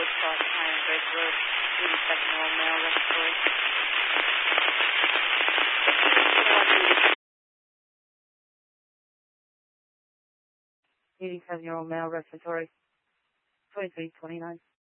Cross Iron Bridge Road, 87-year-old male, respiratory. 87-year-old male, respiratory. 2329.